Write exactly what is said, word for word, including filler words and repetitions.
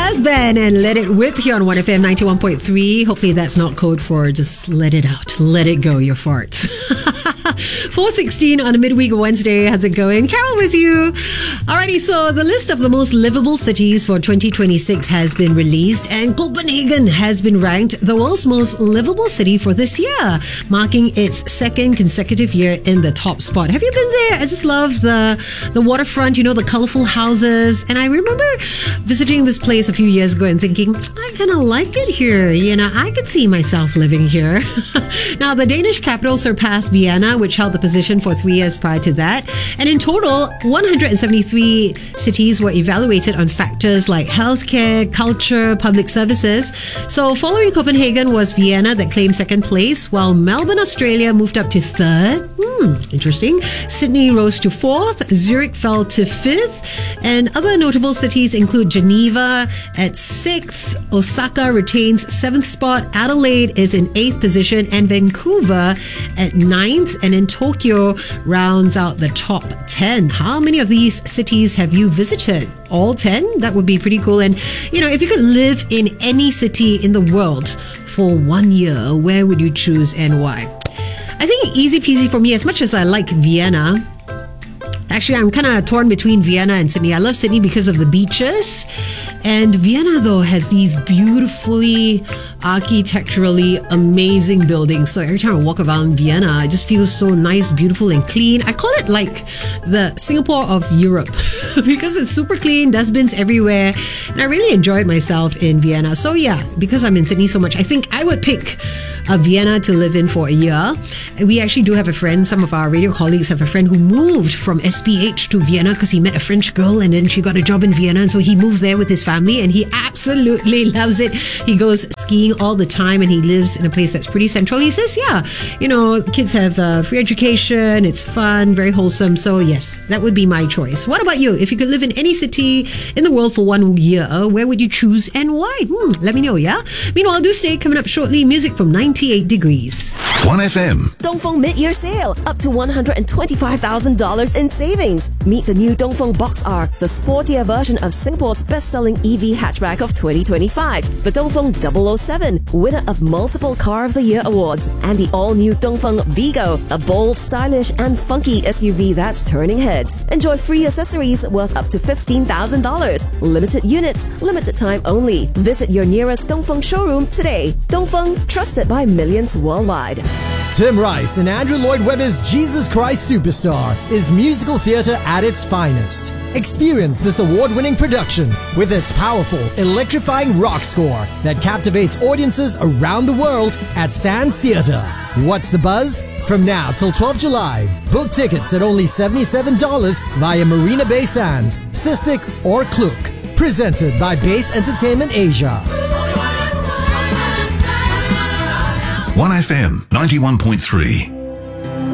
Jazz Band and Let It Whip here on one F M ninety-one point three. Hopefully that's not code for just let it out. Let it go, your farts. four sixteen on a midweek Wednesday. How's it going? Carol with you. Alrighty, so the list of the most livable cities for twenty twenty-six has been released, and Copenhagen has been ranked the world's most livable city for this year, marking its second consecutive year in the top spot. Have you been there? I just love the, the waterfront, you know, the colorful houses. And I remember visiting this place a few years ago and thinking, I kind of like it here. You know, I could see myself living here. Now, the Danish capital surpassed Vienna, which held the position for three years prior to that. And in total, one hundred seventy-three cities were evaluated on factors like healthcare, culture, public services. So following Copenhagen was Vienna that claimed second place, while Melbourne, Australia moved up to third. Hmm, interesting. Sydney rose to fourth, Zurich fell to fifth, and other notable cities include Geneva at sixth, Osaka retains seventh spot, Adelaide is in eighth position, and Vancouver at ninth, and in Tokyo rounds out the top ten. How many of these cities have you visited? All ten? That would be pretty cool. And, you know, if you could live in any city in the world for one year, where would you choose and why? I think easy peasy for me, as much as I like Vienna. Actually, I'm kind of torn between Vienna and Sydney. I love Sydney because of the beaches. And Vienna, though, has these beautifully, architecturally amazing buildings. So every time I walk around Vienna, it just feels so nice, beautiful, and clean. I call it like the Singapore of Europe because it's super clean, dustbins everywhere. And I really enjoyed myself in Vienna. So yeah, because I'm in Sydney so much, I think I would pick uh, Vienna to live in for a year. We actually do have a friend, some of our radio colleagues have a friend who moved from S P H to Vienna because he met a French girl and then she got a job in Vienna, and so he moves there with his family and he absolutely loves it. He goes skiing all the time and he lives in a place that's pretty central. He says, yeah, you know, kids have uh, free education, it's fun, very wholesome. So yes, that would be my choice. What about you? If you could live in any city in the world for one year, where would you choose and why? Hmm, let me know, yeah? Meanwhile, do stay. Coming up shortly, music from ninety-eight degrees. one F M. Dongfeng mid-year sale. Up to one hundred twenty-five thousand dollars in savings. Meet the new Dongfeng Box R, the sportier version of Singapore's best-selling E V hatchback of twenty twenty-five. The Dongfeng double oh seven, winner of multiple Car of the Year awards. And the all-new Dongfeng Vigo, a bold, stylish and funky S U V that's turning heads. Enjoy free accessories worth up to fifteen thousand dollars. Limited units, limited time only. Visit your nearest Dongfeng showroom today. Dongfeng, trusted by millions worldwide. Tim Rice and Andrew Lloyd Webber's Jesus Christ Superstar is musical theatre at its finest. Experience this award-winning production with its powerful, electrifying rock score that captivates audiences around the world at Sands Theatre. What's the buzz? From now till twelfth of July, book tickets at only seventy-seven dollars via Marina Bay Sands, Sistik or Klook. Presented by Base Entertainment Asia. one F M ninety-one point three.